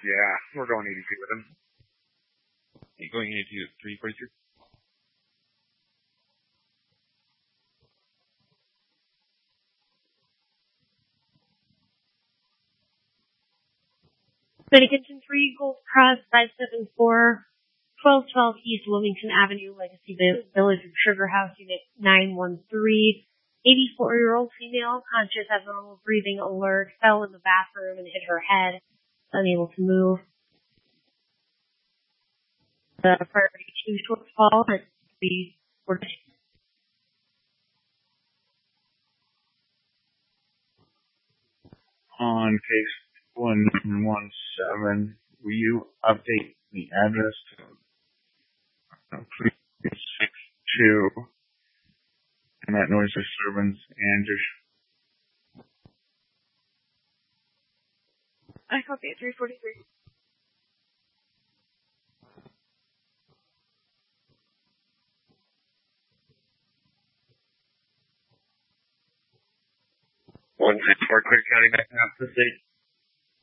Yeah, we're going ADP with him. You're going into 343? Benniganton 3, Gold Cross 574, 1212 East Wilmington Avenue, Legacy Village of Sugar House, Unit 913. 84-year-old female, conscious, abnormal breathing, alert, fell in the bathroom and hit her head, unable to move. The priority 2 shortfall had to be ordered. On case 117, will you update the address to 362 and that noise disturbance and just... I copy at 343. Clear County, back up to state.